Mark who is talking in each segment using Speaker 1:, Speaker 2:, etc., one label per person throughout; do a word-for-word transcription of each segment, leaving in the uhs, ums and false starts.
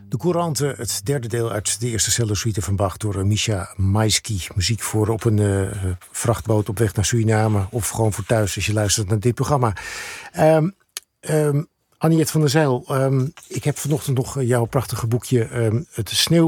Speaker 1: De Couranten, het derde deel uit de eerste cello-suite van Bach door Misha Maisky. Muziek voor op een uh, vrachtboot op weg naar Suriname of gewoon voor thuis als je luistert naar dit programma. Um, um, Aniette van der Zijl, um, ik heb vanochtend nog jouw prachtige boekje um, Het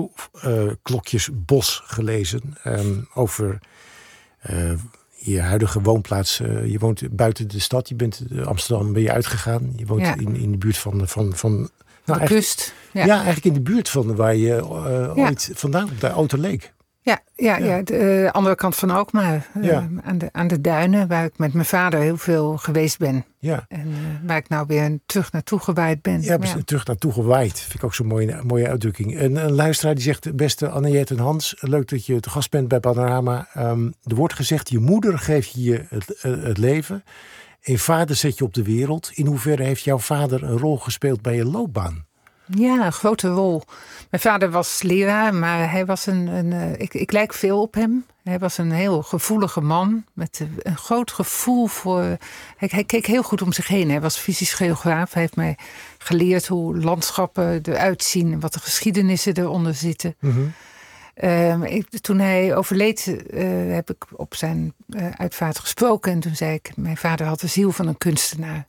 Speaker 1: Sneeuwklokjesbos gelezen. Um, over uh, je huidige woonplaats. Uh, je woont buiten de stad, je bent uh, Amsterdam ben je uitgegaan. Je woont ja. in, in de buurt van... van, van
Speaker 2: Nou, de kust.
Speaker 1: Ja. ja, eigenlijk in de buurt van waar je uh, ja. ooit vandaan op de Outer Leek.
Speaker 2: Ja, ja, ja. ja de uh, andere kant van Alkmaar. Uh, ja. aan, de, aan de duinen, waar ik met mijn vader heel veel geweest ben.
Speaker 1: Ja.
Speaker 2: En uh, waar ik nou weer terug naartoe gewaaid ben.
Speaker 1: Ja, ja. terug naartoe gewaaid. Vind ik ook zo'n mooie, mooie uitdrukking. En een luisteraar die zegt, beste Anniette en Hans, leuk dat je te gast bent bij Panorama. Um, er wordt gezegd, je moeder geeft je het, uh, het leven. En vader zet je op de wereld. In hoeverre heeft jouw vader een rol gespeeld bij je loopbaan?
Speaker 2: Ja, een grote rol. Mijn vader was leraar, maar hij was een... een uh, ik, ik lijk veel op hem. Hij was een heel gevoelige man met een groot gevoel voor... Hij, hij keek heel goed om zich heen. Hij was fysisch geograaf. Hij heeft mij geleerd hoe landschappen eruit zien en wat de geschiedenissen eronder zitten. Mm-hmm. Uh, ik, toen hij overleed, uh, heb ik op zijn uh, uitvaart gesproken. En toen zei ik, mijn vader had de ziel van een kunstenaar.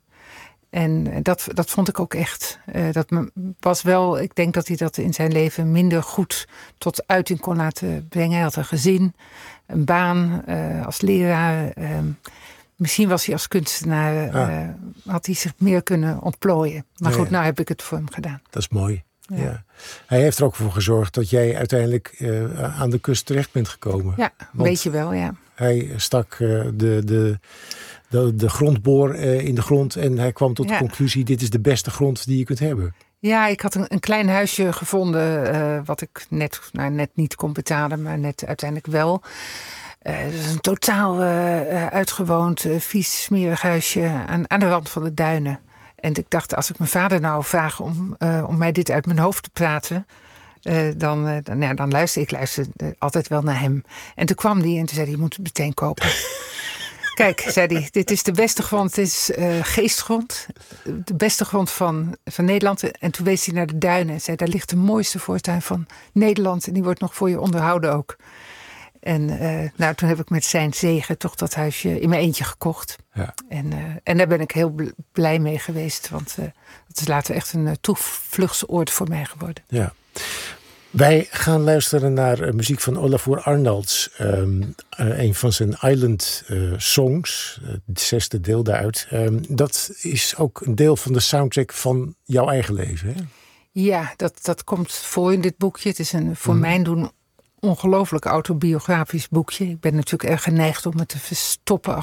Speaker 2: En dat, dat vond ik ook echt. Uh, dat was wel, ik denk dat hij dat in zijn leven minder goed tot uiting kon laten brengen. Hij had een gezin, een baan uh, als leraar. Uh, misschien was hij als kunstenaar, uh, ah. had hij zich meer kunnen ontplooien. Maar ja, goed, nou heb ik het voor hem gedaan.
Speaker 1: Dat is mooi. Ja. Ja. Hij heeft er ook voor gezorgd dat jij uiteindelijk uh, aan de kust terecht bent gekomen.
Speaker 2: Ja, weet je wel, ja.
Speaker 1: Hij stak uh, de... de De, de grondboor uh, in de grond en hij kwam tot ja. de conclusie, dit is de beste grond die je kunt hebben.
Speaker 2: Ja, ik had een, een klein huisje gevonden uh, wat ik net, nou, net niet kon betalen, maar net uiteindelijk wel. Uh, het is een totaal uh, uitgewoond, uh, vies, smerig huisje aan, aan de rand van de duinen. En ik dacht, als ik mijn vader nou vraag om, uh, om mij dit uit mijn hoofd te praten... Uh, dan, uh, dan, ja, dan luister ik luister, uh, altijd wel naar hem. En toen kwam hij en toen zei hij, je moet het meteen kopen. Kijk, zei hij, dit is de beste grond, het is uh, geestgrond. De beste grond van, van Nederland. En toen wees hij naar de duinen en zei, daar ligt de mooiste voortuin van Nederland. En die wordt nog voor je onderhouden ook. En uh, nou, toen heb ik met zijn zegen toch dat huisje in mijn eentje gekocht. Ja. En, uh, en daar ben ik heel blij mee geweest. Want uh, het is later echt een uh, toevluchtsoord voor mij geworden.
Speaker 1: Ja. Wij gaan luisteren naar uh, muziek van Olafur Arnalds. Um, uh, een van zijn Island uh, songs. Uh, het zesde deel daaruit. Um, dat is ook een deel van de soundtrack van jouw eigen leven, hè?
Speaker 2: Ja, dat, dat komt voor in dit boekje. Het is een voor mm. mijn doen ongelooflijk autobiografisch boekje. Ik ben natuurlijk erg geneigd om me te verstoppen